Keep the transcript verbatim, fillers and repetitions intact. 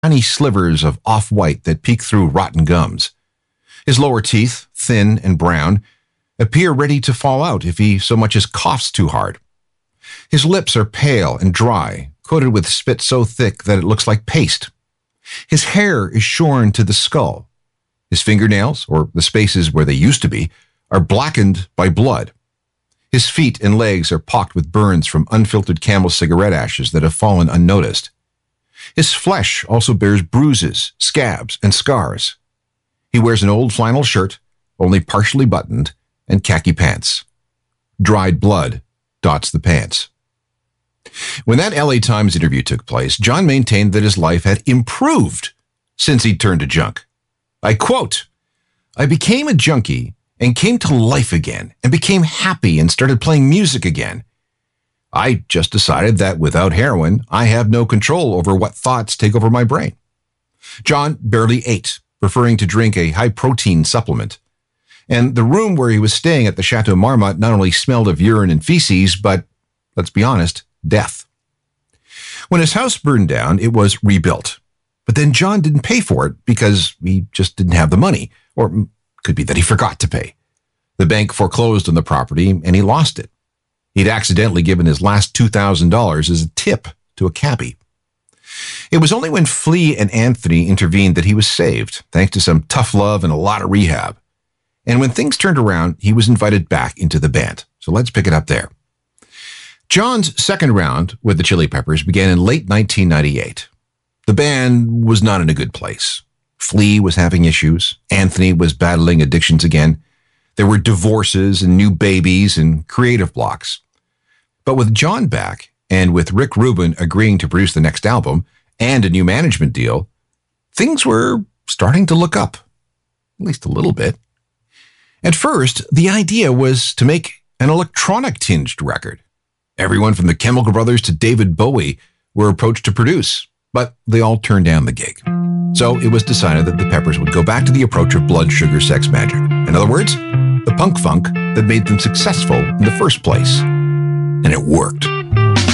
tiny slivers of off-white that peek through rotten gums. His lower teeth, thin and brown, appear ready to fall out if he so much as coughs too hard. His lips are pale and dry, coated with spit so thick that it looks like paste. His hair is shorn to the skull. His fingernails, or the spaces where they used to be, are blackened by blood. His feet and legs are pocked with burns from unfiltered Camel cigarette ashes that have fallen unnoticed. His flesh also bears bruises, scabs, and scars. He wears an old flannel shirt, only partially buttoned, and khaki pants. Dried blood dots the pants. When that L A Times interview took place, John maintained that his life had improved since he'd turned to junk. I quote, "I became a junkie and came to life again and became happy and started playing music again. I just decided that without heroin, I have no control over what thoughts take over my brain." John barely ate, preferring to drink a high-protein supplement. And the room where he was staying at the Chateau Marmont not only smelled of urine and feces, but, let's be honest, death. When his house burned down, it was rebuilt. But then John didn't pay for it because he just didn't have the money, or it could be that he forgot to pay. The bank foreclosed on the property, and he lost it. He'd accidentally given his last two thousand dollars as a tip to a cabbie. It was only when Flea and Anthony intervened that he was saved, thanks to some tough love and a lot of rehab. And when things turned around, he was invited back into the band. So let's pick it up there. John's second round with the Chili Peppers began in late nineteen ninety-eight. The band was not in a good place. Flea was having issues. Anthony was battling addictions again. There were divorces and new babies and creative blocks. But with John back, and with Rick Rubin agreeing to produce the next album and a new management deal, things were starting to look up, at least a little bit. At first, the idea was to make an electronic-tinged record. Everyone from the Chemical Brothers to David Bowie were approached to produce, but they all turned down the gig. So it was decided that the Peppers would go back to the approach of Blood Sugar Sex Magik. In other words, the punk funk that made them successful in the first place. And it worked.